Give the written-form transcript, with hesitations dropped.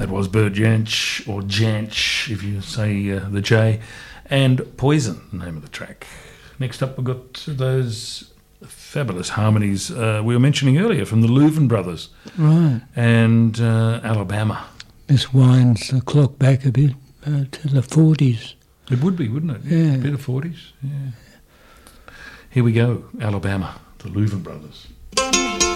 That was Bert Jansch, or Jansch, if you say the J, and Poison, the name of the track. Next up, we've got those fabulous harmonies we were mentioning earlier from the Louvin Brothers. Right. And Alabama. This winds the clock back a bit to the 40s. It would be, wouldn't it? Yeah. A bit of 40s, yeah. Here we go, Alabama, the Louvin Brothers.